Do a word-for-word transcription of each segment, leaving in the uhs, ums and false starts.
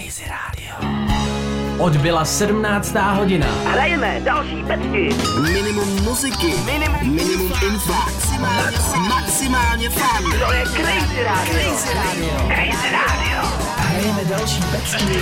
Crazy Radio. Odbyla sedmnáctá hodina. Hrajeme další pecky. Minimum muziky. Minimum, minimum info. Maximálně, maximálně fun. To je Crazy Radio. Crazy Radio. Crazy Radio. Hrajeme další pecky.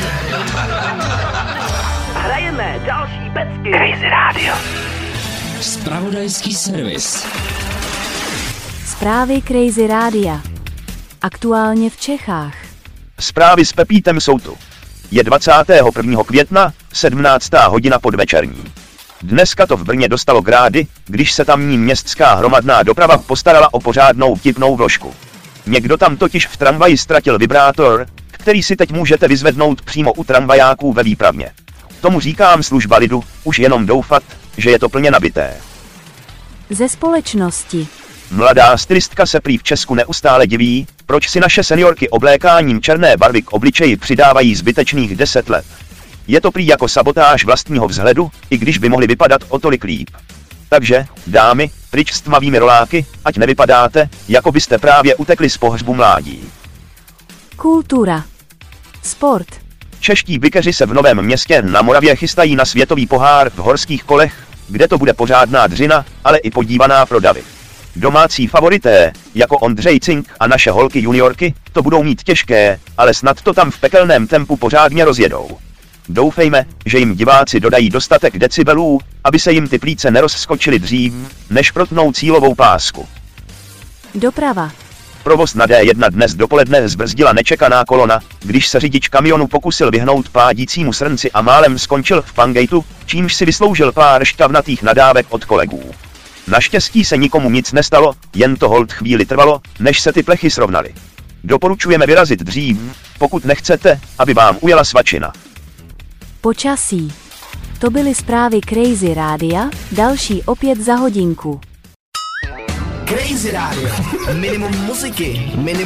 Hrajeme další pecky. Crazy Radio. Zpravodajský servis. Zprávy Crazy Rádia. Aktuálně v Čechách. Zprávy s Pepítem jsou tu. Je dvacátého prvního května, sedmnáctá hodina podvečerní. Dneska to v Brně dostalo grády, když se tamní městská hromadná doprava postarala o pořádnou vtipnou vložku. Někdo tam totiž v tramvaji ztratil vibrátor, který si teď můžete vyzvednout přímo u tramvajáků ve výpravně. Tomu říkám služba lidu, už jenom doufat, že je to plně nabité. Ze společnosti. Mladá stylistka se prý v Česku neustále diví, proč si naše seniorky oblékáním černé barvy k obličeji přidávají zbytečných deset let. Je to prý jako sabotáž vlastního vzhledu, i když by mohly vypadat o tolik líp. Takže, dámy, pryč s tmavými roláky, ať nevypadáte, jako byste právě utekli z pohřbu mládí. Kultura. Sport. Čeští bikeři se v Novém Městě na Moravě chystají na světový pohár v horských kolech, kde to bude pořádná dřina, ale i podívaná pro davy. Domácí favorité, jako Ondřej Cink a naše holky juniorky, to budou mít těžké, ale snad to tam v pekelném tempu pořádně rozjedou. Doufejme, že jim diváci dodají dostatek decibelů, aby se jim ty plíce nerozskočily dřív, než protnou cílovou pásku. Doprava. Provoz na D jedna dnes dopoledne zbrzdila nečekaná kolona, když se řidič kamionu pokusil vyhnout pádícímu srnci a málem skončil v pangejtu, čímž si vysloužil pár šťavnatých nadávek od kolegů. Naštěstí se nikomu nic nestalo, jen to holt chvíli trvalo, než se ty plechy srovnaly. Doporučujeme vyrazit dřív, pokud nechcete, aby vám ujela svačina. Počasí. To byly zprávy Crazy Rádia, další opět za hodinku. Crazy Radio. Minimum muziky. Minimum